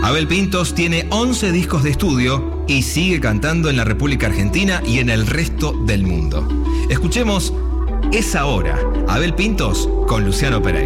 Abel Pintos tiene 11 discos de estudio y sigue cantando en la República Argentina y en el resto del mundo. Escuchemos Es Ahora, Abel Pintos con Luciano Pereira.